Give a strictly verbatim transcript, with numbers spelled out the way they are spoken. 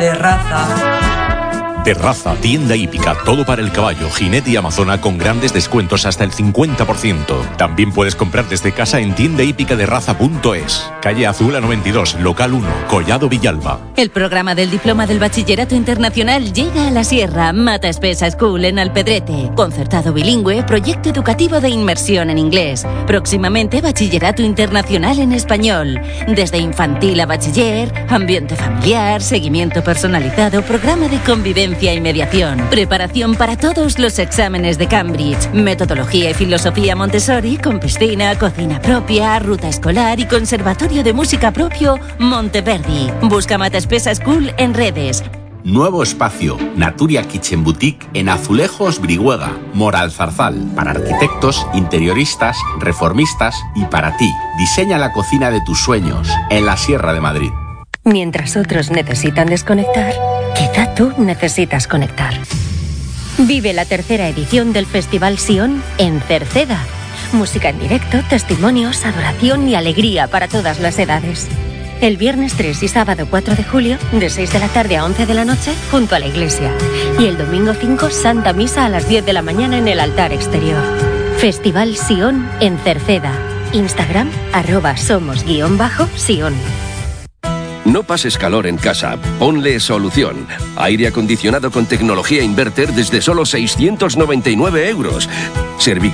de raza. De Raza, tienda hípica, todo para el caballo, jinete y amazona con grandes descuentos hasta el cincuenta por ciento. También puedes comprar desde casa en tienda hípica de raza punto es. Calle Azul a noventa y dos, local uno, Collado Villalba. El programa del Diploma del Bachillerato Internacional llega a la Sierra. Mata Espesa School en Alpedrete. Concertado bilingüe, proyecto educativo de inmersión en inglés. Próximamente Bachillerato Internacional en español. Desde infantil a bachiller, ambiente familiar, seguimiento personalizado, programa de convivencia y mediación, preparación para todos los exámenes de Cambridge, metodología y filosofía Montessori con piscina, cocina propia, ruta escolar y conservatorio de música propio Monteverdi. Busca Mata Espesa School en redes. Nuevo espacio, Naturia Kitchen Boutique en Azulejos Brihuega, Moralzarzal, para arquitectos, interioristas, reformistas y para ti. Diseña la cocina de tus sueños en la Sierra de Madrid. Mientras otros necesitan desconectar, quizá tú necesitas conectar. Vive la tercera edición del Festival Sion en Cerceda. Música en directo, testimonios, adoración y alegría para todas las edades. El viernes tres y sábado cuatro de julio, de seis de la tarde a once de la noche, junto a la iglesia. Y el domingo cinco, Santa Misa a las diez de la mañana en el altar exterior. Festival Sion en Cerceda. Instagram, arroba somos guión bajo Sion. No pases calor en casa, ponle solución. Aire acondicionado con tecnología inverter desde solo seiscientos noventa y nueve euros. Servi